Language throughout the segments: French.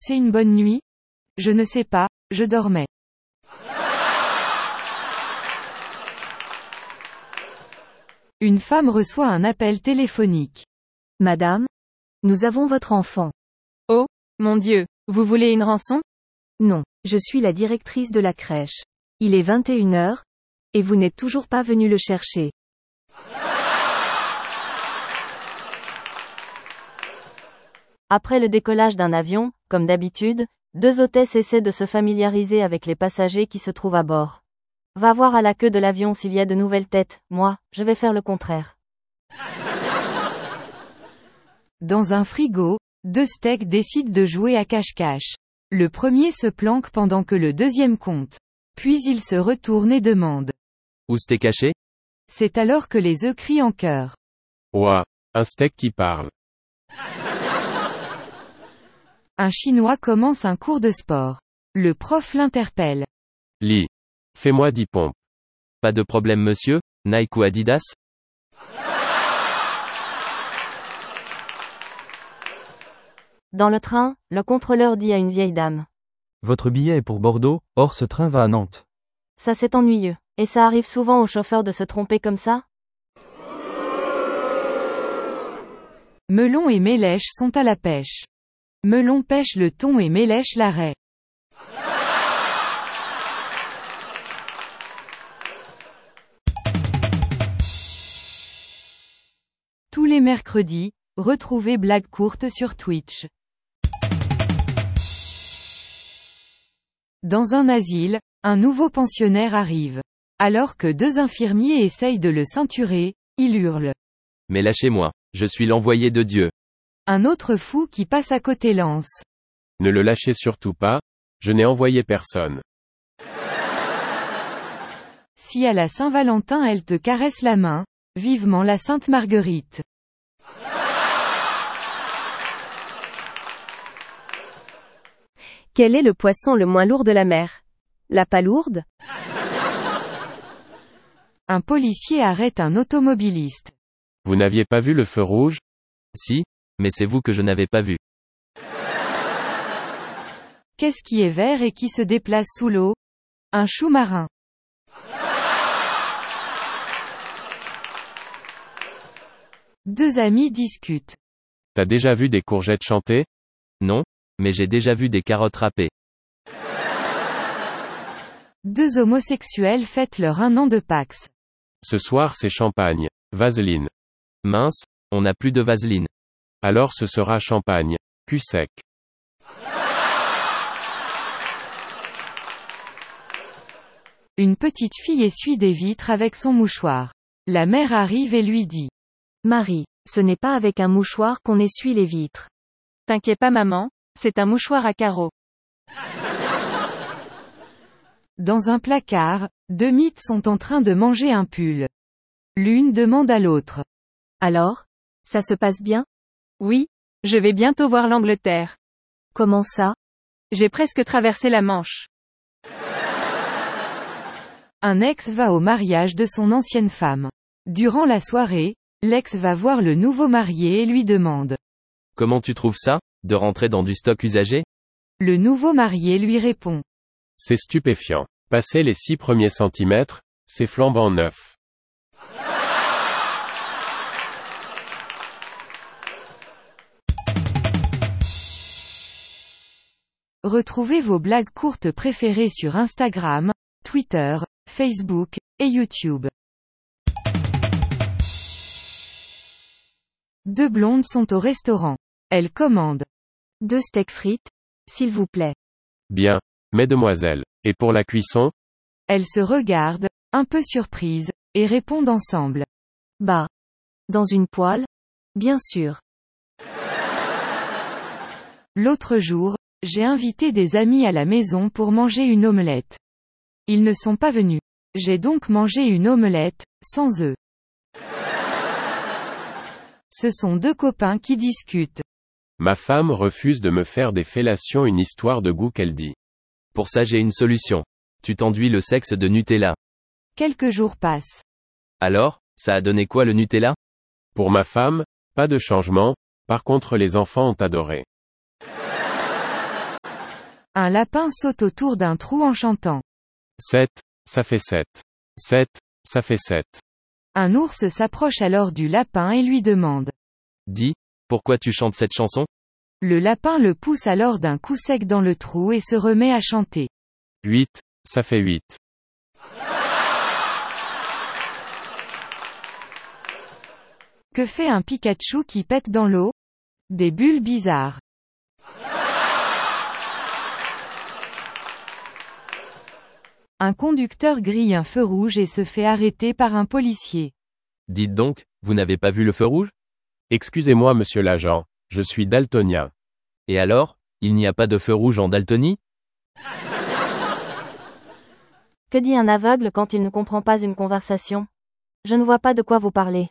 C'est une bonne nuit? Je ne sais pas, je dormais. Une femme reçoit un appel téléphonique. Madame, nous avons votre enfant. Oh, mon Dieu, vous voulez une rançon? Non, je suis la directrice de la crèche. Il est 21 heures, et vous n'êtes toujours pas venu le chercher. Après le décollage d'un avion, comme d'habitude, 2 hôtesses essaient de se familiariser avec les passagers qui se trouvent à bord. Va voir à la queue de l'avion s'il y a de nouvelles têtes, moi, je vais faire le contraire. Dans un frigo, 2 steaks décident de jouer à cache-cache. Le premier se planque pendant que le deuxième compte. Puis il se retourne et demande. Où c'était caché? C'est alors que les œufs crient en chœur. Ouah, un steak qui parle. Un Chinois commence un cours de sport. Le prof l'interpelle. Lee. Fais-moi 10 pompes. Pas de problème monsieur, Nike ou Adidas? Dans le train, le contrôleur dit à une vieille dame. Votre billet est pour Bordeaux, or ce train va à Nantes. Ça c'est ennuyeux. Et ça arrive souvent aux chauffeurs de se tromper comme ça? Melon et Mélèche sont à la pêche. Melon pêche le thon et Mélèche la raie. Tous les mercredis, retrouvez Blagues courtes sur Twitch. Dans un asile, un nouveau pensionnaire arrive. Alors que 2 infirmiers essayent de le ceinturer, il hurle. Mais lâchez-moi, je suis l'envoyé de Dieu. Un autre fou qui passe à côté lance. Ne le lâchez surtout pas, je n'ai envoyé personne. Si à la Saint-Valentin elle te caresse la main, vivement la Sainte Marguerite. Quel est le poisson le moins lourd de la mer? La palourde? Un policier arrête un automobiliste. Vous n'aviez pas vu le feu rouge? Si, mais c'est vous que je n'avais pas vu. Qu'est-ce qui est vert et qui se déplace sous l'eau? Un chou marin. Deux amis discutent. T'as déjà vu des courgettes chanter? Non, mais j'ai déjà vu des carottes râpées. Deux homosexuels fêtent leur 1 an de Pax. Ce soir c'est champagne. Vaseline. Mince, on n'a plus de vaseline. Alors ce sera champagne. Cul sec. Une petite fille essuie des vitres avec son mouchoir. La mère arrive et lui dit. Marie, ce n'est pas avec un mouchoir qu'on essuie les vitres. T'inquiète pas maman, c'est un mouchoir à carreaux. Dans un placard, 2 mythes sont en train de manger un pull. L'une demande à l'autre. Alors? Ça se passe bien? Oui, je vais bientôt voir l'Angleterre. Comment ça? J'ai presque traversé la Manche. Un ex va au mariage de son ancienne femme. Durant la soirée, l'ex va voir le nouveau marié et lui demande. Comment tu trouves ça, de rentrer dans du stock usagé? Le nouveau marié lui répond. C'est stupéfiant. Passer les 6 premiers centimètres, c'est flambant neuf. Retrouvez vos blagues courtes préférées sur Instagram, Twitter, Facebook, et YouTube. 2 blondes sont au restaurant. Elles commandent 2 steaks frites, s'il vous plaît. Bien. Mesdemoiselles. Et pour la cuisson? Elles se regardent, un peu surprises, et répondent ensemble. Bah. Dans une poêle? Bien sûr. L'autre jour, j'ai invité des amis à la maison pour manger une omelette. Ils ne sont pas venus. J'ai donc mangé une omelette, sans œufs. Ce sont 2 copains qui discutent. Ma femme refuse de me faire des fellations, une histoire de goût qu'elle dit. Pour ça j'ai une solution. Tu t'enduis le sexe de Nutella. Quelques jours passent. Alors, ça a donné quoi le Nutella? Pour ma femme, pas de changement, par contre les enfants ont adoré. Un lapin saute autour d'un trou en chantant. 7, ça fait 7. 7, ça fait 7. Un ours s'approche alors du lapin et lui demande. Dis, pourquoi tu chantes cette chanson? Le lapin le pousse alors d'un coup sec dans le trou et se remet à chanter. 8, ça fait 8. Que fait un Pikachu qui pète dans l'eau? Des bulles bizarres. Un conducteur grille un feu rouge et se fait arrêter par un policier. Dites donc, vous n'avez pas vu le feu rouge? Excusez-moi monsieur l'agent, je suis daltonien. Et alors, il n'y a pas de feu rouge en Daltonie? Que dit un aveugle quand il ne comprend pas une conversation? Je ne vois pas de quoi vous parlez.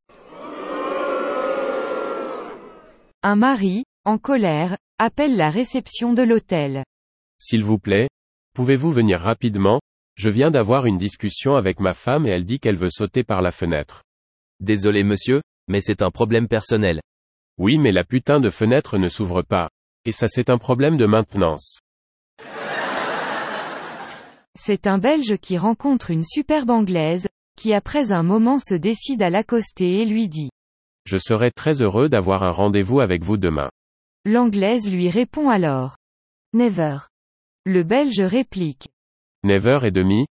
Un mari, en colère, appelle la réception de l'hôtel. S'il vous plaît, pouvez-vous venir rapidement? Je viens d'avoir une discussion avec ma femme et elle dit qu'elle veut sauter par la fenêtre. Désolé monsieur, mais c'est un problème personnel. Oui mais la putain de fenêtre ne s'ouvre pas. Et ça c'est un problème de maintenance. C'est un Belge qui rencontre une superbe Anglaise, qui après un moment se décide à l'accoster et lui dit. Je serai très heureux d'avoir un rendez-vous avec vous demain. L'Anglaise lui répond alors. Never. Le Belge réplique. Never et demi?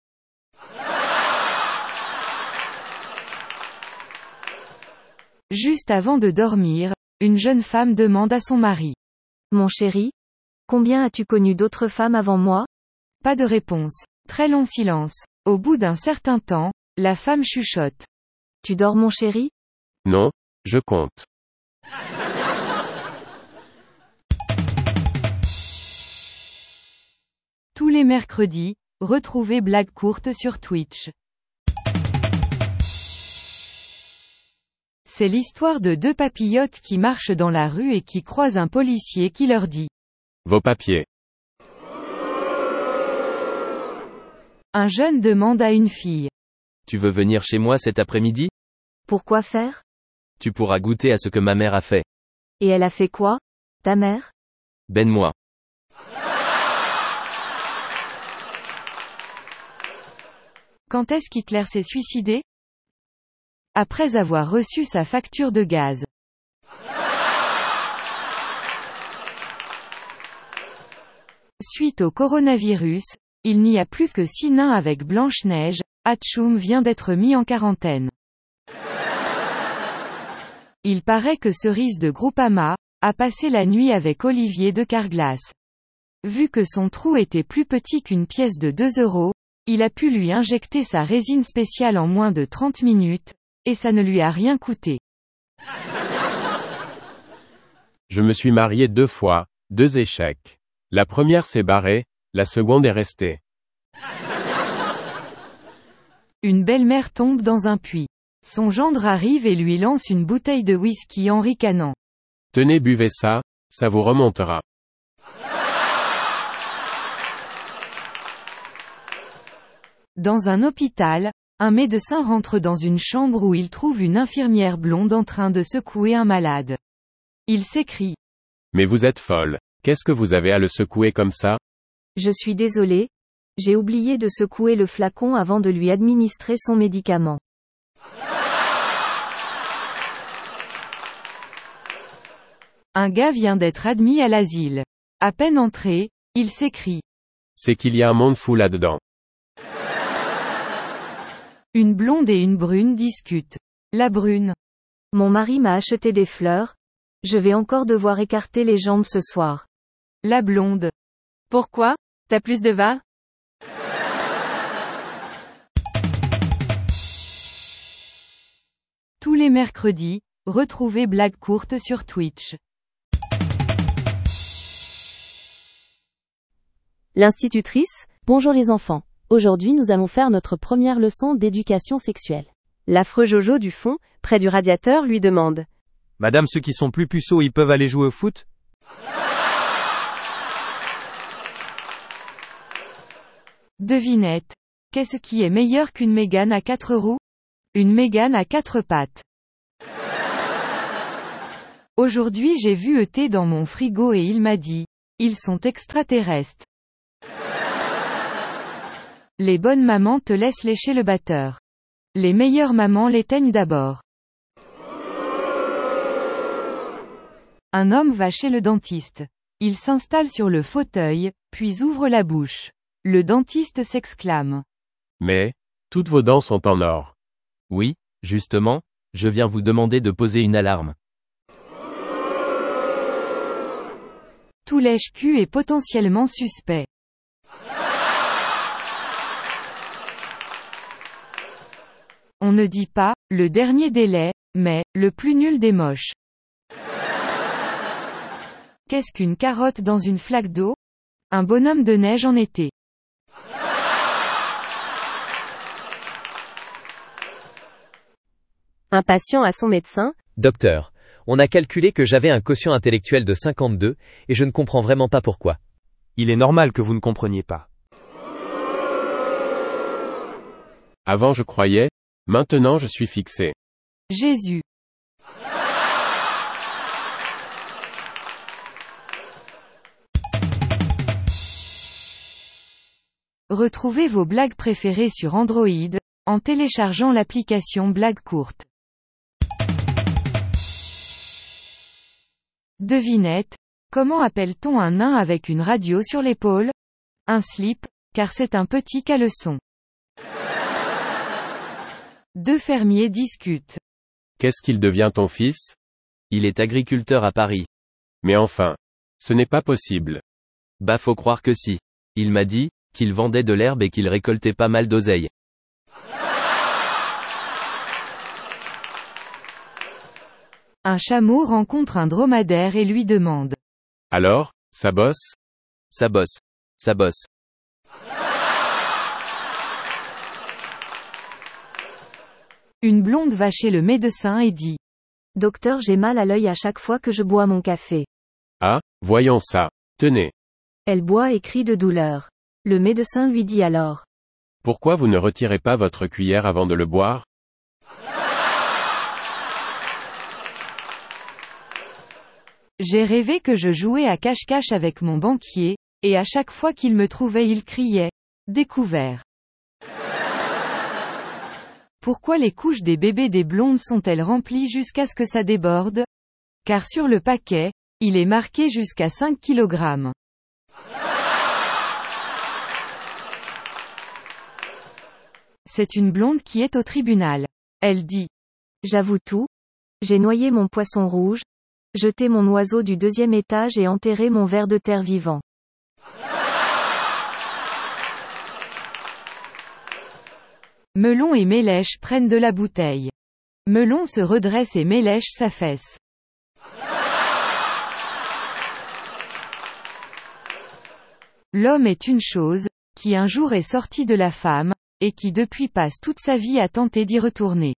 Juste avant de dormir, une jeune femme demande à son mari. Mon chéri? Combien as-tu connu d'autres femmes avant moi? Pas de réponse. Très long silence. Au bout d'un certain temps, la femme chuchote. Tu dors mon chéri? Non, je compte. Tous les mercredis, retrouvez Blague courte sur Twitch. C'est l'histoire de deux papillotes qui marchent dans la rue et qui croisent un policier qui leur dit. Vos papiers. Un jeune demande à une fille. Tu veux venir chez moi cet après-midi? Pourquoi faire? Tu pourras goûter à ce que ma mère a fait. Et elle a fait quoi? Ta mère? Ben-moi. Quand est-ce qu'Hitler s'est suicidé? Après avoir reçu sa facture de gaz. Suite au coronavirus, il n'y a plus que 6 nains avec Blanche-Neige, Hatchoum vient d'être mis en quarantaine. Il paraît que Cerise de Groupama a passé la nuit avec Olivier de Carglass. Vu que son trou était plus petit qu'une pièce de 2 €, il a pu lui injecter sa résine spéciale en moins de 30 minutes, et ça ne lui a rien coûté. Je me suis marié 2 fois, 2 échecs. La première s'est barrée, la seconde est restée. Une belle-mère tombe dans un puits. Son gendre arrive et lui lance une bouteille de whisky en ricanant. Tenez, buvez ça, ça vous remontera. Dans un hôpital, un médecin rentre dans une chambre où il trouve une infirmière blonde en train de secouer un malade. Il s'écrie. Mais vous êtes folle. Qu'est-ce que vous avez à le secouer comme ça? Je suis désolé. J'ai oublié de secouer le flacon avant de lui administrer son médicament. Un gars vient d'être admis à l'asile. À peine entré, il s'écrie. C'est qu'il y a un monde fou là-dedans. Une blonde et une brune discutent. La brune. Mon mari m'a acheté des fleurs. Je vais encore devoir écarter les jambes ce soir. La blonde. Pourquoi? T'as plus de va? Tous les mercredis, retrouvez Blague courte sur Twitch. L'institutrice, bonjour les enfants. Aujourd'hui nous allons faire notre première leçon d'éducation sexuelle. L'affreux Jojo du fond, près du radiateur, lui demande. Madame, ceux qui sont plus puceaux, ils peuvent aller jouer au foot? Devinette. Qu'est-ce qui est meilleur qu'une Mégane à 4 roues? Une Mégane à 4 pattes. Aujourd'hui j'ai vu ET dans mon frigo et il m'a dit. Ils sont extraterrestres. Les bonnes mamans te laissent lécher le batteur. Les meilleures mamans l'éteignent d'abord. Un homme va chez le dentiste. Il s'installe sur le fauteuil, puis ouvre la bouche. Le dentiste s'exclame. Mais, toutes vos dents sont en or. Oui, justement, je viens vous demander de poser une alarme. Tout lèche-cul est potentiellement suspect. On ne dit pas, le dernier délai, mais, le plus nul des moches. Qu'est-ce qu'une carotte dans une flaque d'eau? Un bonhomme de neige en été. Un patient à son médecin. Docteur, on a calculé que j'avais un quotient intellectuel de 52, et je ne comprends vraiment pas pourquoi. Il est normal que vous ne compreniez pas. Avant je croyais, maintenant je suis fixé. Jésus. Retrouvez vos blagues préférées sur Android, en téléchargeant l'application Blagues courtes. Devinette, comment appelle-t-on un nain avec une radio sur l'épaule? Un slip, car c'est un petit caleçon. Deux fermiers discutent. Qu'est-ce qu'il devient ton fils? Il est agriculteur à Paris. Mais enfin, ce n'est pas possible. Bah faut croire que si. Il m'a dit, qu'il vendait de l'herbe et qu'il récoltait pas mal d'oseille. Un chameau rencontre un dromadaire et lui demande. Alors, ça bosse? Ça bosse. Ça bosse. Une blonde va chez le médecin et dit. Docteur, j'ai mal à l'œil à chaque fois que je bois mon café. Ah, voyons ça. Tenez. Elle boit et crie de douleur. Le médecin lui dit alors. Pourquoi vous ne retirez pas votre cuillère avant de le boire? J'ai rêvé que je jouais à cache-cache avec mon banquier, et à chaque fois qu'il me trouvait il criait. Découvert. Pourquoi les couches des bébés des blondes sont-elles remplies jusqu'à ce que ça déborde? Car sur le paquet, il est marqué jusqu'à 5 kg. C'est une blonde qui est au tribunal. Elle dit. J'avoue tout. J'ai noyé mon poisson rouge, jeté mon oiseau du 2e étage et enterré mon ver de terre vivant. Melon et Mélèche prennent de la bouteille. Melon se redresse et Mélèche s'affaisse. L'homme est une chose, qui un jour est sortie de la femme, et qui depuis passe toute sa vie à tenter d'y retourner.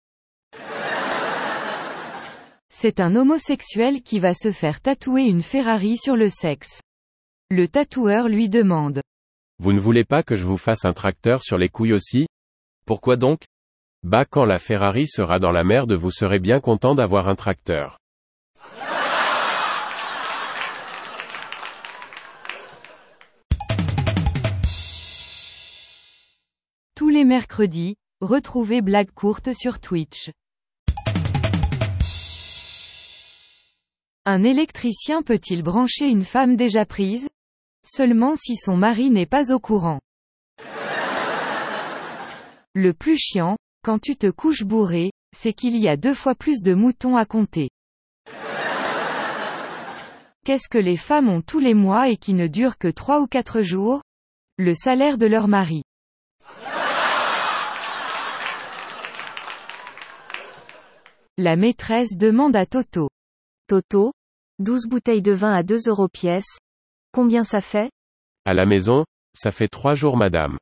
C'est un homosexuel qui va se faire tatouer une Ferrari sur le sexe. Le tatoueur lui demande. Vous ne voulez pas que je vous fasse un tracteur sur les couilles aussi? Pourquoi donc? Bah quand la Ferrari sera dans la merde vous serez bien content d'avoir un tracteur. Tous les mercredis, retrouvez Blagues courtes sur Twitch. Un électricien peut-il brancher une femme déjà prise? Seulement si son mari n'est pas au courant. Le plus chiant, quand tu te couches bourré, c'est qu'il y a 2 fois plus de moutons à compter. Qu'est-ce que les femmes ont tous les mois et qui ne durent que 3 ou 4 jours? Le salaire de leur mari. La maîtresse demande à Toto. Toto, 12 bouteilles de vin à 2 € pièce. Combien ça fait? À la maison, ça fait 3 jours madame.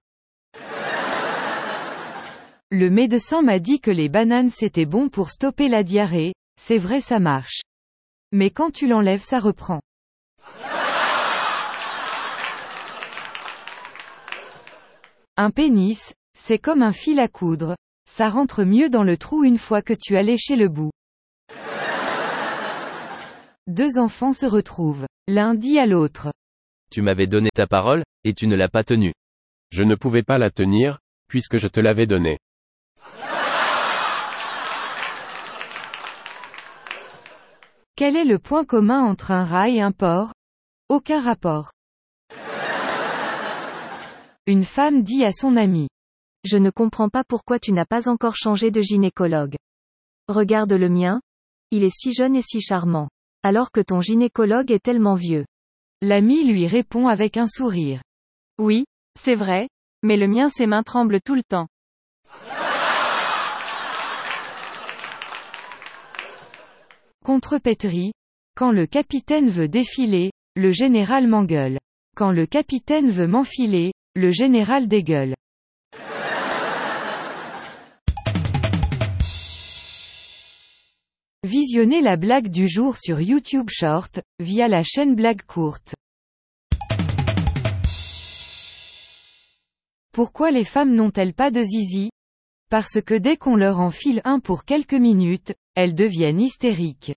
Le médecin m'a dit que les bananes c'était bon pour stopper la diarrhée, c'est vrai ça marche. Mais quand tu l'enlèves ça reprend. Un pénis, c'est comme un fil à coudre, ça rentre mieux dans le trou une fois que tu as léché le bout. 2 enfants se retrouvent. L'un dit à l'autre. Tu m'avais donné ta parole, et tu ne l'as pas tenue. Je ne pouvais pas la tenir, puisque je te l'avais donnée. Quel est le point commun entre un rat et un porc? Aucun rapport. Une femme dit à son ami. Je ne comprends pas pourquoi tu n'as pas encore changé de gynécologue. Regarde le mien. Il est si jeune et si charmant. Alors que ton gynécologue est tellement vieux. L'ami lui répond avec un sourire. Oui, c'est vrai, mais le mien ses mains tremblent tout le temps. Contrepétrie. Quand le capitaine veut défiler, le général m'engueule. Quand le capitaine veut m'enfiler, le général dégueule. Visionnez la blague du jour sur YouTube Short, via la chaîne Blague Courte. Pourquoi les femmes n'ont-elles pas de zizi? Parce que dès qu'on leur enfile un pour quelques minutes, elles deviennent hystériques.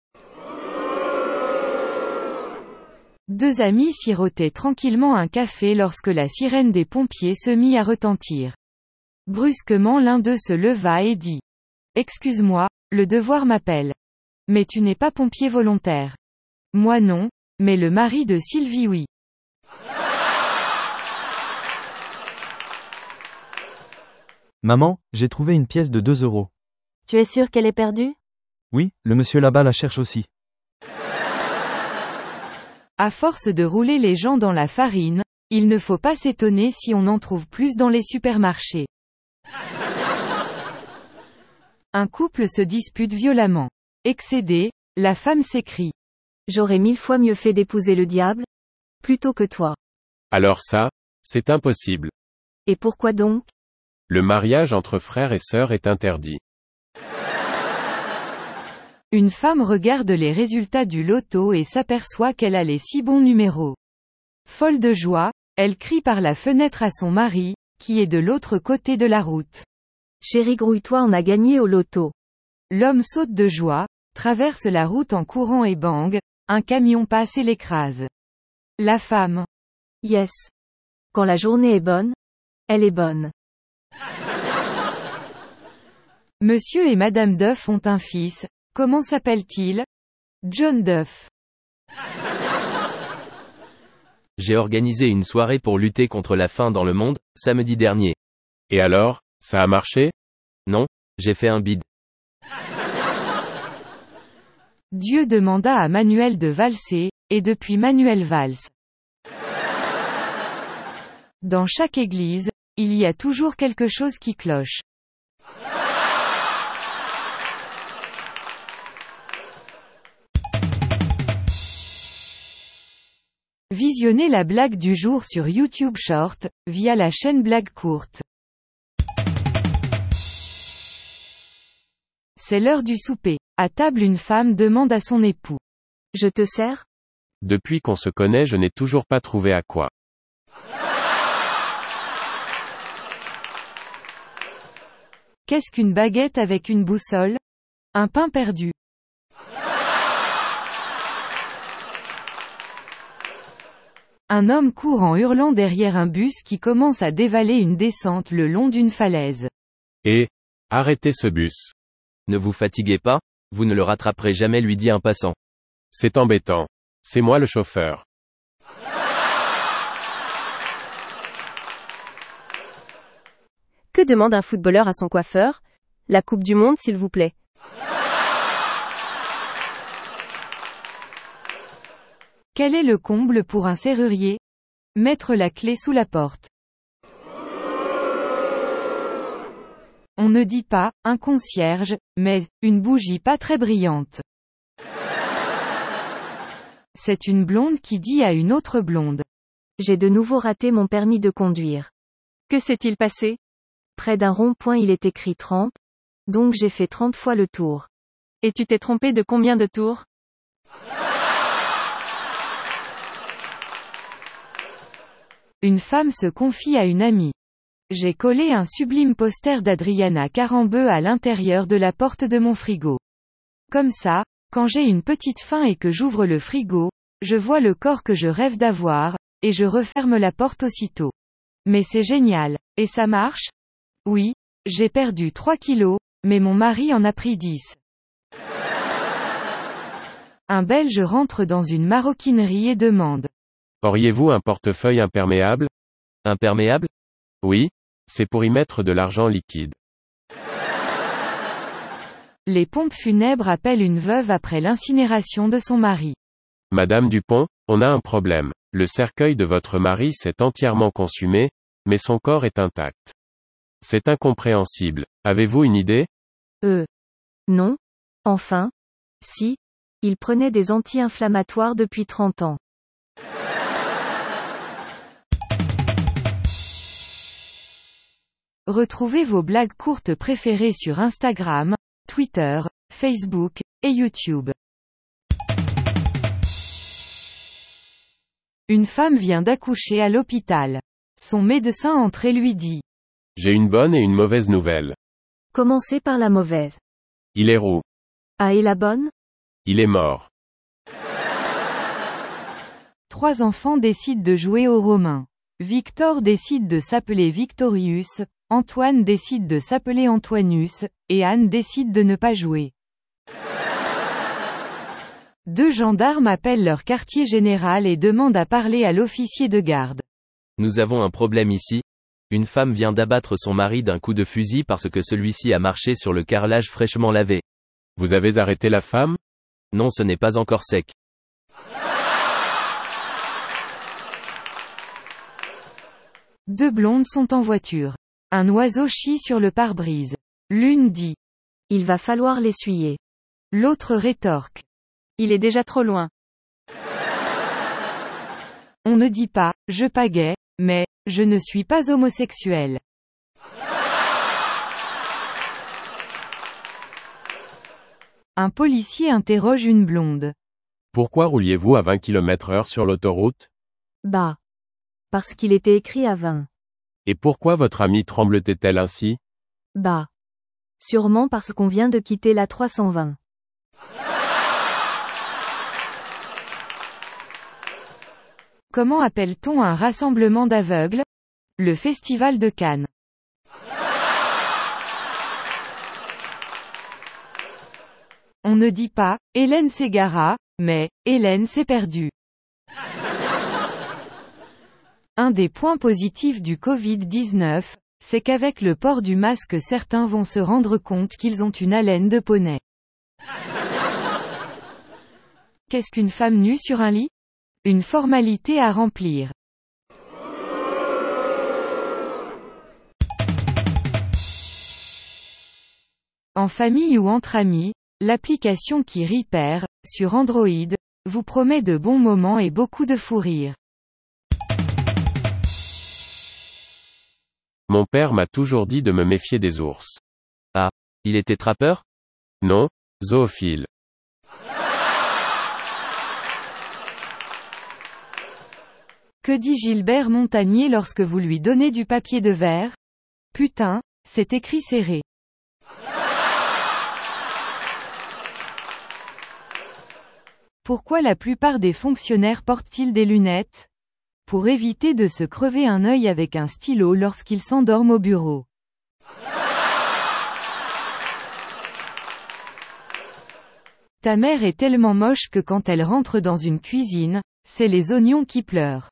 Deux amis sirotaient tranquillement un café lorsque la sirène des pompiers se mit à retentir. Brusquement l'un d'eux se leva et dit. Excuse-moi, le devoir m'appelle. Mais tu n'es pas pompier volontaire. Moi non, mais le mari de Sylvie oui. Maman, j'ai trouvé une pièce de 2 euros. Tu es sûr qu'elle est perdue? Oui, le monsieur là-bas la cherche aussi. À force de rouler les gens dans la farine, il ne faut pas s'étonner si on en trouve plus dans les supermarchés. Un couple se dispute violemment. Excédée, la femme s'écrie. J'aurais 1000 fois mieux fait d'épouser le diable, plutôt que toi. Alors ça, c'est impossible. Et pourquoi donc? Le mariage entre frères et sœurs est interdit. Une femme regarde les résultats du loto et s'aperçoit qu'elle a les 6 bons numéros. Folle de joie, elle crie par la fenêtre à son mari, qui est de l'autre côté de la route. Chérie, grouille-toi, on a gagné au loto. L'homme saute de joie, traverse la route en courant et bang, un camion passe et l'écrase. La femme. Yes. Quand la journée est bonne, elle est bonne. Monsieur et Madame Duff ont un fils. Comment s'appelle-t-il? John Duff. J'ai organisé une soirée pour lutter contre la faim dans le monde, samedi dernier. Et alors, ça a marché? Non, j'ai fait un bide. Dieu demanda à Manuel de valser, et depuis Manuel valse. Dans chaque église, il y a toujours quelque chose qui cloche. Visionnez la blague du jour sur YouTube Short, via la chaîne Blague Courte. C'est l'heure du souper. À table, une femme demande à son époux. Je te sers? Depuis qu'on se connaît, je n'ai toujours pas trouvé à quoi. Qu'est-ce qu'une baguette avec une boussole? Un pain perdu. Un homme court en hurlant derrière un bus qui commence à dévaler une descente le long d'une falaise. Et, arrêtez ce bus. Ne vous fatiguez pas, vous ne le rattraperez jamais, lui dit un passant. C'est embêtant. C'est moi le chauffeur. Que demande un footballeur à son coiffeur? La Coupe du Monde, s'il vous plaît. Quel est le comble pour un serrurier? Mettre la clé sous la porte. On ne dit pas, un concierge, mais, une bougie pas très brillante. C'est une blonde qui dit à une autre blonde. J'ai de nouveau raté mon permis de conduire. Que s'est-il passé? Près d'un rond-point il est écrit 30, donc j'ai fait 30 fois le tour. Et tu t'es trompé de combien de tours? Une femme se confie à une amie. J'ai collé un sublime poster d'Adriana Carambeu à l'intérieur de la porte de mon frigo. Comme ça, quand j'ai une petite faim et que j'ouvre le frigo, je vois le corps que je rêve d'avoir, et je referme la porte aussitôt. Mais c'est génial. Et ça marche? Oui. J'ai perdu 3 kilos, mais mon mari en a pris 10. Un Belge rentre dans une maroquinerie et demande. Auriez-vous un portefeuille imperméable? Imperméable? Oui. C'est pour y mettre de l'argent liquide. Les pompes funèbres appellent une veuve après l'incinération de son mari. Madame Dupont, on a un problème. Le cercueil de votre mari s'est entièrement consumé, mais son corps est intact. C'est incompréhensible. Avez-vous une idée? Non. Enfin. Si. Il prenait des anti-inflammatoires depuis 30 ans. Retrouvez vos blagues courtes préférées sur Instagram, Twitter, Facebook, et YouTube. Une femme vient d'accoucher à l'hôpital. Son médecin entre et lui dit. J'ai une bonne et une mauvaise nouvelle. Commencez par la mauvaise. Il est roux. Ah, et la bonne? Il est mort. 3 enfants décident de jouer aux Romains. Victor décide de s'appeler Victorius, Antoine décide de s'appeler Antoinus, et Anne décide de ne pas jouer. 2 gendarmes appellent leur quartier général et demandent à parler à l'officier de garde. Nous avons un problème ici. Une femme vient d'abattre son mari d'un coup de fusil parce que celui-ci a marché sur le carrelage fraîchement lavé. Vous avez arrêté la femme? Non, ce n'est pas encore sec. Deux blondes sont en voiture. Un oiseau chie sur le pare-brise. L'une dit. Il va falloir l'essuyer. L'autre rétorque. Il est déjà trop loin. On ne dit pas, je pagaie, mais, je ne suis pas homosexuel. Un policier interroge une blonde. Pourquoi rouliez-vous à 20 km/h sur l'autoroute? Bah. Parce qu'il était écrit à 20. Et pourquoi votre amie tremblotait-elle ainsi? Bah. Sûrement parce qu'on vient de quitter la 320. Comment appelle-t-on un rassemblement d'aveugles? Le Festival de Cannes. On ne dit pas, Hélène s'égara, mais, Hélène s'est perdue. Un des points positifs du Covid-19, c'est qu'avec le port du masque certains vont se rendre compte qu'ils ont une haleine de poney. Qu'est-ce qu'une femme nue sur un lit? Une formalité à remplir. En famille ou entre amis, l'application qui rit perd, sur Android, vous promet de bons moments et beaucoup de fou rire. Mon père m'a toujours dit de me méfier des ours. Ah, il était trappeur? Non, zoophile. Que dit Gilbert Montagnier lorsque vous lui donnez du papier de verre? Putain, c'est écrit serré. Pourquoi la plupart des fonctionnaires portent-ils des lunettes? Pour éviter de se crever un œil avec un stylo lorsqu'ils s'endorment au bureau. Ta mère est tellement moche que quand elle rentre dans une cuisine, c'est les oignons qui pleurent.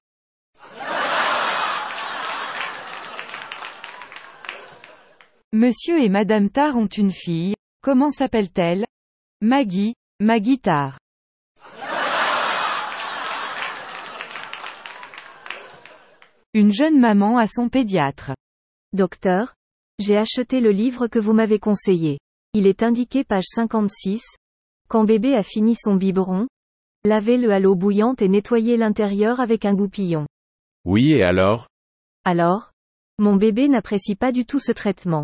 Monsieur et Madame Tard ont une fille, comment s'appelle-t-elle? Maggie, Maggie Tard. Une jeune maman à son pédiatre. Docteur, j'ai acheté le livre que vous m'avez conseillé. Il est indiqué page 56. Quand bébé a fini son biberon, lavez-le à l'eau bouillante et nettoyez l'intérieur avec un goupillon. Oui, et alors? Alors? Mon bébé n'apprécie pas du tout ce traitement.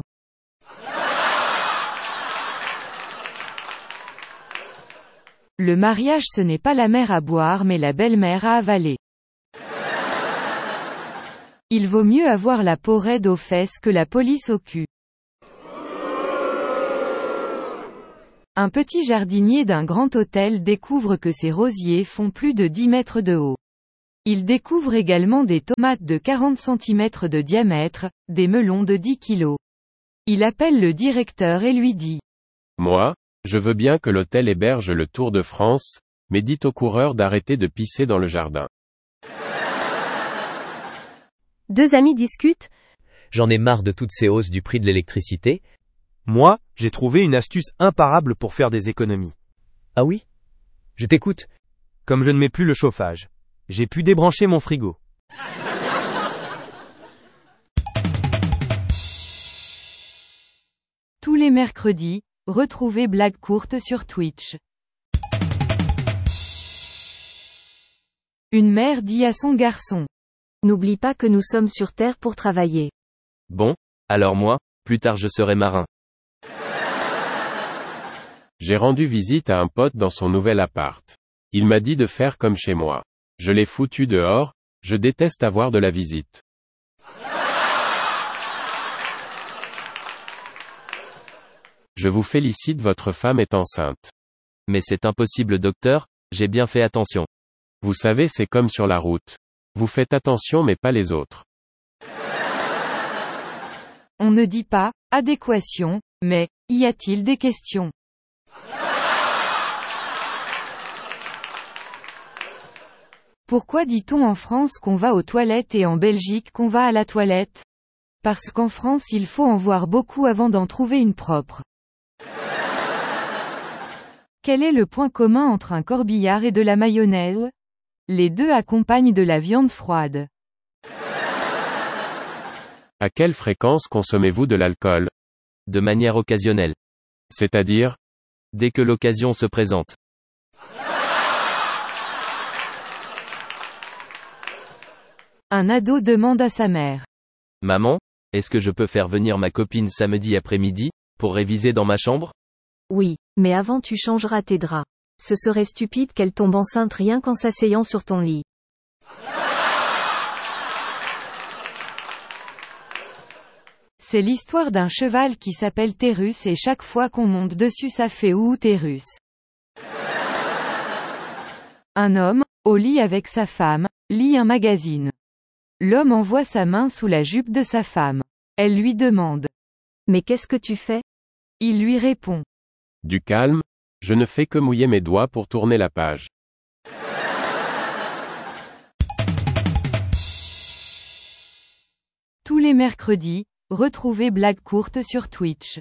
Le mariage ce n'est pas la mère à boire mais la belle-mère à avaler. Il vaut mieux avoir la peau raide aux fesses que la police au cul. Un petit jardinier d'un grand hôtel découvre que ses rosiers font plus de 10 mètres de haut. Il découvre également des tomates de 40 cm de diamètre, des melons de 10 kg. Il appelle le directeur et lui dit: Moi, je veux bien que l'hôtel héberge le Tour de France, mais dites aux coureurs d'arrêter de pisser dans le jardin. Deux amis discutent. J'en ai marre de toutes ces hausses du prix de l'électricité. Moi, j'ai trouvé une astuce imparable pour faire des économies. Ah oui? Je t'écoute. Comme je ne mets plus le chauffage, j'ai pu débrancher mon frigo. Tous les mercredis, retrouvez Blague courte sur Twitch. Une mère dit à son garçon: N'oublie pas que nous sommes sur Terre pour travailler. Bon, alors moi, plus tard je serai marin. J'ai rendu visite à un pote dans son nouvel appart. Il m'a dit de faire comme chez moi. Je l'ai foutu dehors, je déteste avoir de la visite. Je vous félicite, votre femme est enceinte. Mais c'est impossible docteur, j'ai bien fait attention. Vous savez, c'est comme sur la route. Vous faites attention mais pas les autres. On ne dit pas « adéquation », mais « y a-t-il des questions ?» Pourquoi dit-on en France qu'on va aux toilettes et en Belgique qu'on va à la toilette? Parce qu'en France il faut en voir beaucoup avant d'en trouver une propre. Quel est le point commun entre un corbillard et de la mayonnaise? Les deux accompagnent de la viande froide. À quelle fréquence consommez-vous de l'alcool? De manière occasionnelle. C'est-à-dire? Dès que l'occasion se présente. Un ado demande à sa mère: Maman, est-ce que je peux faire venir ma copine samedi après-midi, pour réviser dans ma chambre? Oui, mais avant tu changeras tes draps. Ce serait stupide qu'elle tombe enceinte rien qu'en s'asseyant sur ton lit. C'est l'histoire d'un cheval qui s'appelle Térus et chaque fois qu'on monte dessus ça fait ouh Térus. Un homme, au lit avec sa femme, lit un magazine. L'homme envoie sa main sous la jupe de sa femme. Elle lui demande: Mais qu'est-ce que tu fais? Il lui répond: Du calme, je ne fais que mouiller mes doigts pour tourner la page. Tous les mercredis, retrouvez Blague courte sur Twitch.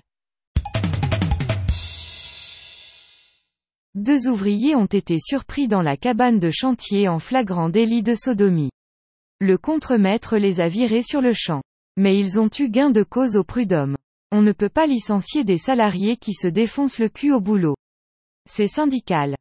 Deux ouvriers ont été surpris dans la cabane de chantier en flagrant délit de sodomie. Le contremaître les a virés sur le champ. Mais ils ont eu gain de cause au prud'homme. On ne peut pas licencier des salariés qui se défoncent le cul au boulot. C'est syndical.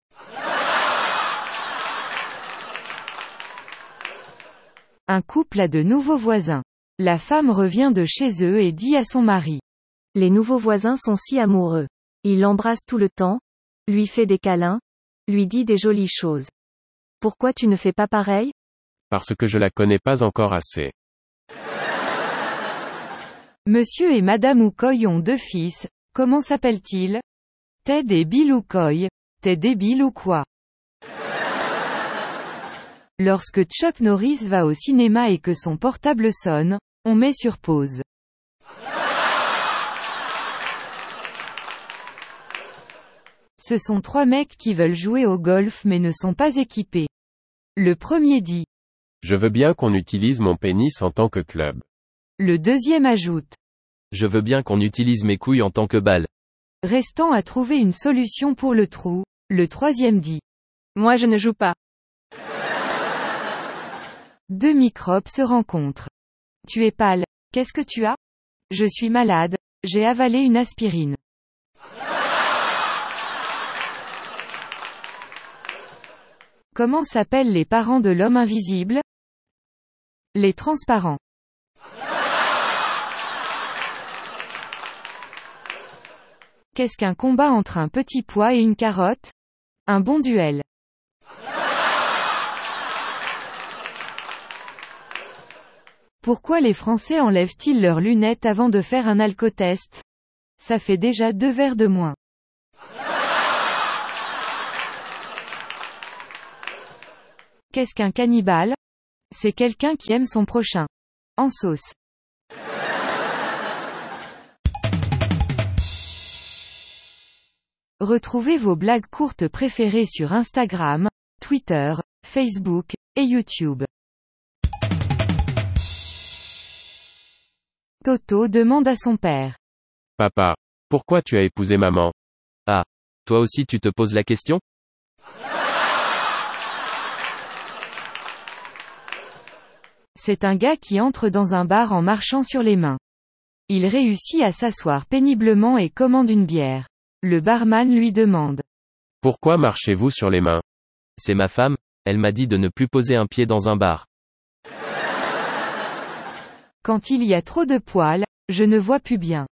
Un couple a de nouveaux voisins. La femme revient de chez eux et dit à son mari: Les nouveaux voisins sont si amoureux. Il l'embrasse tout le temps, lui fait des câlins, lui dit des jolies choses. Pourquoi tu ne fais pas pareil? Parce que je la connais pas encore assez. Monsieur et Madame Oukoy ont deux fils, comment s'appellent-ils? Ted et Bill Oukoy. T'es débile ou quoi? Lorsque Chuck Norris va au cinéma et que son portable sonne, on met sur pause. Ce sont trois mecs qui veulent jouer au golf mais ne sont pas équipés. Le premier dit: Je veux bien qu'on utilise mon pénis en tant que club. Le deuxième ajoute: Je veux bien qu'on utilise mes couilles en tant que balle. Restant à trouver une solution pour le trou, le troisième dit: Moi je ne joue pas. Deux microbes se rencontrent. Tu es pâle. Qu'est-ce que tu as? Je suis malade. J'ai avalé une aspirine. Comment s'appellent les parents de l'homme invisible? Les transparents. Qu'est-ce qu'un combat entre un petit pois et une carotte? Un bon duel. Pourquoi les Français enlèvent-ils leurs lunettes avant de faire un alcotest? Ça fait déjà 2 verres de moins. Qu'est-ce qu'un cannibale? C'est quelqu'un qui aime son prochain. En sauce. Retrouvez vos blagues courtes préférées sur Instagram, Twitter, Facebook, et YouTube. Toto demande à son père. Papa, pourquoi tu as épousé maman? Ah, toi aussi tu te poses la question? C'est un gars qui entre dans un bar en marchant sur les mains. Il réussit à s'asseoir péniblement et commande une bière. Le barman lui demande. Pourquoi marchez-vous sur les mains? C'est ma femme, elle m'a dit de ne plus poser un pied dans un bar. Quand il y a trop de poils, je ne vois plus bien.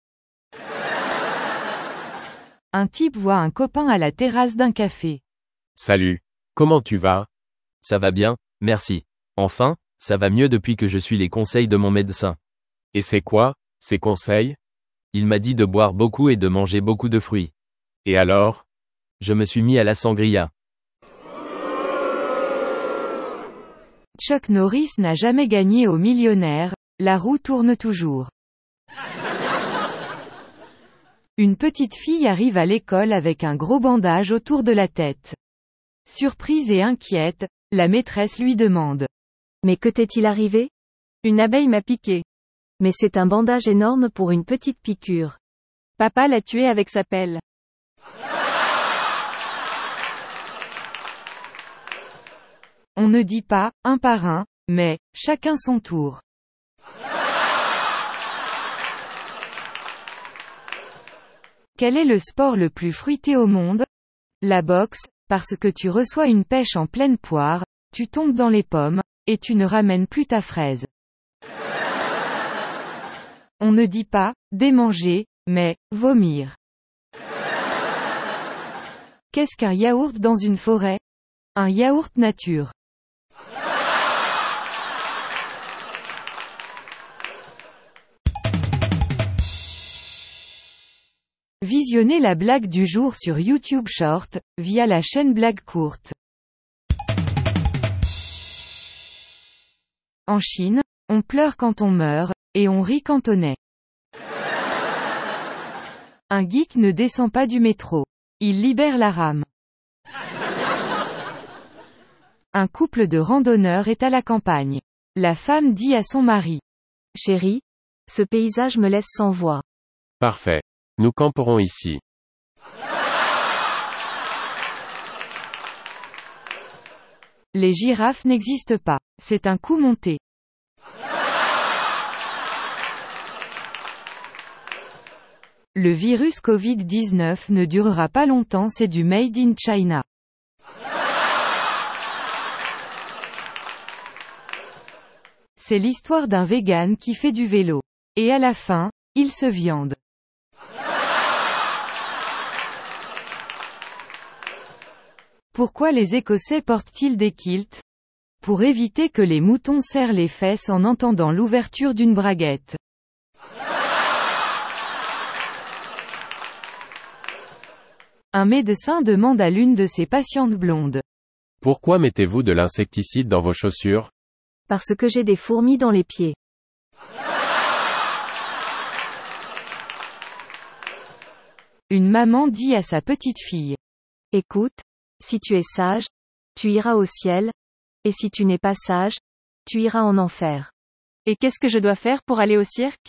Un type voit un copain à la terrasse d'un café. Salut. Comment tu vas? Ça va bien, merci. Enfin, ça va mieux depuis que je suis les conseils de mon médecin. Et c'est quoi, ces conseils? Il m'a dit de boire beaucoup et de manger beaucoup de fruits. Et alors? Je me suis mis à la sangria. Chuck Norris n'a jamais gagné au millionnaire, la roue tourne toujours. Une petite fille arrive à l'école avec un gros bandage autour de la tête. Surprise et inquiète, la maîtresse lui demande. Mais que t'est-il arrivé? Une abeille m'a piqué. Mais c'est un bandage énorme pour une petite piqûre. Papa l'a tué avec sa pelle. On ne dit pas, un par un, mais, chacun son tour. Quel est le sport le plus fruité au monde? La boxe, parce que tu reçois une pêche en pleine poire, tu tombes dans les pommes, et tu ne ramènes plus ta fraise. On ne dit pas, démanger, mais, vomir. Qu'est-ce qu'un yaourt dans une forêt? Un yaourt nature. Visionnez la blague du jour sur YouTube Short, via la chaîne Blague Courte. En Chine, on pleure quand on meurt, et on rit quand on est. Un geek ne descend pas du métro. Il libère la rame. Un couple de randonneurs est à la campagne. La femme dit à son mari. Chérie, ce paysage me laisse sans voix. Parfait. Nous camperons ici. Les girafes n'existent pas. C'est un coup monté. Le virus Covid-19 ne durera pas longtemps, c'est du Made in China. C'est l'histoire d'un vegan qui fait du vélo. Et à la fin, il se viande. Pourquoi les Écossais portent-ils des kilts? Pour éviter que les moutons serrent les fesses en entendant l'ouverture d'une braguette. Un médecin demande à l'une de ses patientes blondes. Pourquoi mettez-vous de l'insecticide dans vos chaussures? Parce que j'ai des fourmis dans les pieds. Une maman dit à sa petite fille. Écoute, si tu es sage, tu iras au ciel, et si tu n'es pas sage, tu iras en enfer. Et qu'est-ce que je dois faire pour aller au cirque?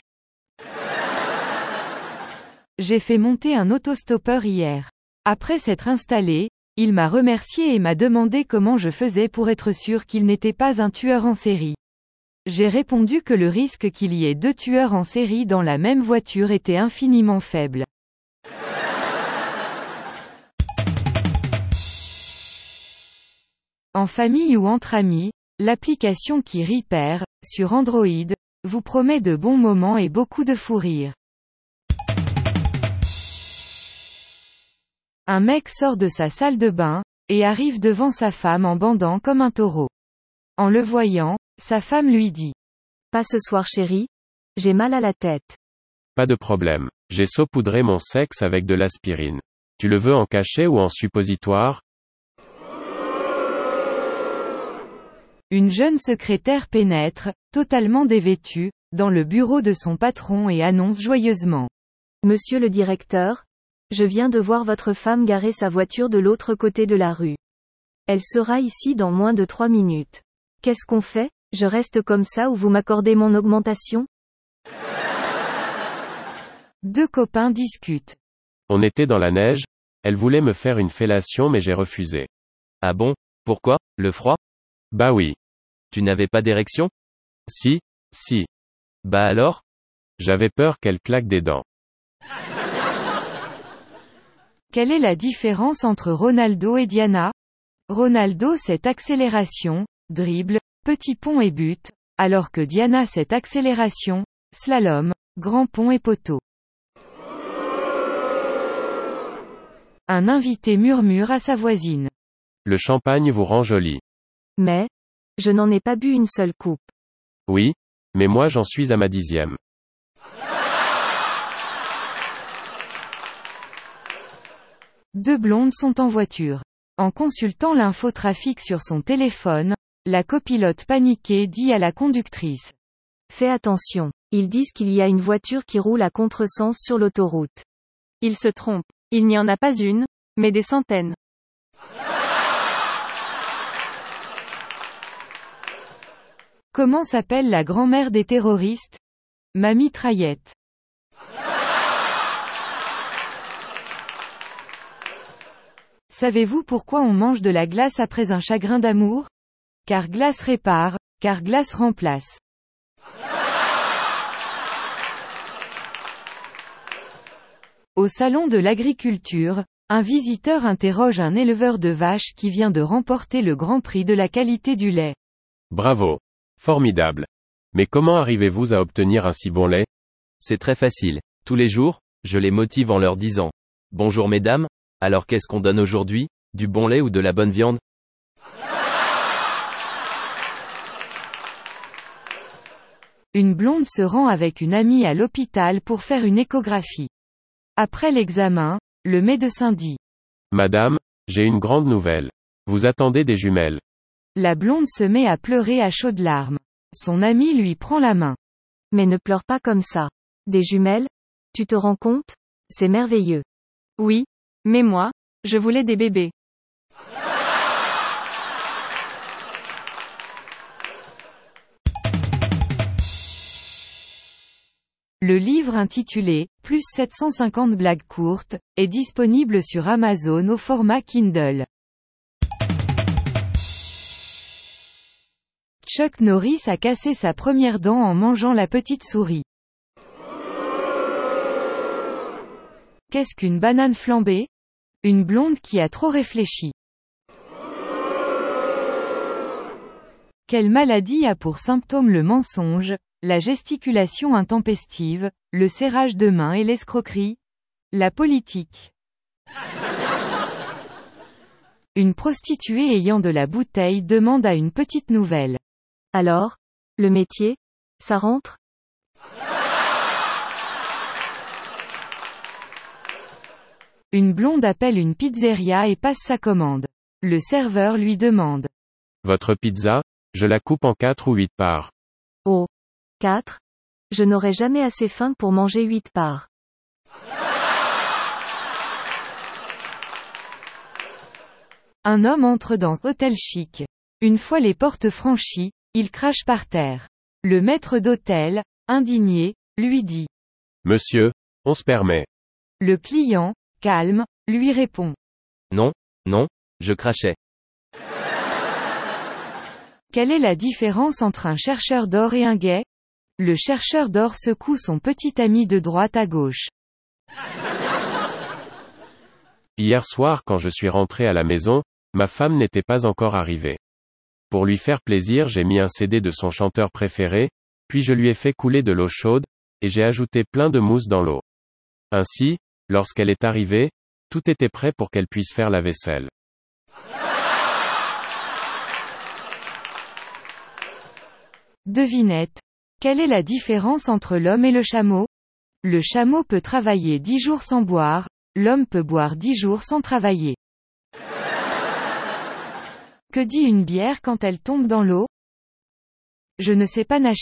J'ai fait monter un autostoppeur hier. Après s'être installé, il m'a remercié et m'a demandé comment je faisais pour être sûr qu'il n'était pas un tueur en série. J'ai répondu que le risque qu'il y ait 2 tueurs en série dans la même voiture était infiniment faible. En famille ou entre amis, l'application qui Repair, sur Android, vous promet de bons moments et beaucoup de fou rire. Un mec sort de sa salle de bain, et arrive devant sa femme en bandant comme un taureau. En le voyant, sa femme lui dit. Pas ce soir chérie, j'ai mal à la tête. Pas de problème. J'ai saupoudré mon sexe avec de l'aspirine. Tu le veux en cachet ou en suppositoire? Une jeune secrétaire pénètre, totalement dévêtue, dans le bureau de son patron et annonce joyeusement. Monsieur le directeur, je viens de voir votre femme garer sa voiture de l'autre côté de la rue. Elle sera ici dans moins de 3 minutes. Qu'est-ce qu'on fait? Je reste comme ça ou vous m'accordez mon augmentation? Deux copains discutent. On était dans la neige, elle voulait me faire une fellation mais j'ai refusé. Ah bon? Pourquoi? Le froid? Bah oui. Tu n'avais pas d'érection? Si. Bah alors? J'avais peur qu'elle claque des dents. Quelle est la différence entre Ronaldo et Diana? Ronaldo c'est accélération, dribble, petit pont et but, alors que Diana c'est accélération, slalom, grand pont et poteau. Un invité murmure à sa voisine. Le champagne vous rend jolie. Mais, je n'en ai pas bu une seule coupe. Oui, mais moi j'en suis à ma 10e. Deux blondes sont en voiture. En consultant l'infotrafic sur son téléphone, la copilote paniquée dit à la conductrice. Fais attention, ils disent qu'il y a une voiture qui roule à contresens sur l'autoroute. Ils se trompent. Il n'y en a pas une, mais des centaines. Comment s'appelle la grand-mère des terroristes? Ma mitraillette. Savez-vous pourquoi on mange de la glace après un chagrin d'amour? Car glace répare, car glace remplace. Au salon de l'agriculture, un visiteur interroge un éleveur de vaches qui vient de remporter le Grand Prix de la qualité du lait. Bravo. Formidable. Mais comment arrivez-vous à obtenir un si bon lait? C'est très facile. Tous les jours, je les motive en leur disant. Bonjour mesdames, alors qu'est-ce qu'on donne aujourd'hui? Du bon lait ou de la bonne viande? Une blonde se rend avec une amie à l'hôpital pour faire une échographie. Après l'examen, le médecin dit. Madame, j'ai une grande nouvelle. Vous attendez des jumelles. La blonde se met à pleurer à chaudes larmes. Son ami lui prend la main. Mais ne pleure pas comme ça. Des jumelles? Tu te rends compte? C'est merveilleux. Oui, mais moi, je voulais des bébés. Le livre intitulé « Plus 750 blagues courtes » est disponible sur Amazon au format Kindle. Chuck Norris a cassé sa première dent en mangeant la petite souris. Qu'est-ce qu'une banane flambée? Une blonde qui a trop réfléchi. Quelle maladie a pour symptôme le mensonge, la gesticulation intempestive, le serrage de main et l'escroquerie? La politique. Une prostituée ayant de la bouteille demande à une petite nouvelle. Alors, le métier, ça rentre? Une blonde appelle une pizzeria et passe sa commande. Le serveur lui demande. Votre pizza? Je la coupe en 4 ou 8 parts. Oh. 4? Je n'aurai jamais assez faim pour manger 8 parts. Un homme entre dans hôtel chic. Une fois les portes franchies, il crache par terre. Le maître d'hôtel, indigné, lui dit. Monsieur, on se permet. Le client, calme, lui répond. Non, je crachais. Quelle est la différence entre un chercheur d'or et un gay? Le chercheur d'or secoue son petit ami de droite à gauche. Hier soir quand je suis rentré à la maison, ma femme n'était pas encore arrivée. Pour lui faire plaisir, j'ai mis un CD de son chanteur préféré, puis je lui ai fait couler de l'eau chaude, et j'ai ajouté plein de mousse dans l'eau. Ainsi, lorsqu'elle est arrivée, tout était prêt pour qu'elle puisse faire la vaisselle. Devinette. Quelle est la différence entre l'homme et le chameau? Le chameau peut travailler 10 jours sans boire, l'homme peut boire 10 jours sans travailler. Que dit une bière quand elle tombe dans l'eau? Je ne sais pas nager.